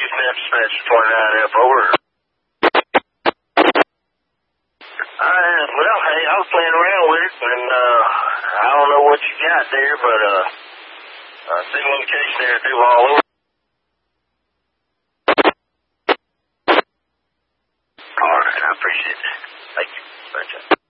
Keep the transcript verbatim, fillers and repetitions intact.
Houston, dispatch twenty-nine F, over. Uh, well, hey, I was playing around with it, and uh, I don't know what you got there, but uh, uh, signal indication there, do all over. All right, I appreciate it. Thank you. Thank you.